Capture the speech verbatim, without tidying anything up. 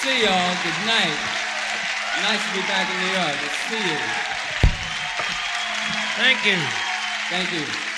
See y'all. Good night. Nice to be back in New York. Good to see you. Thank you. Thank you.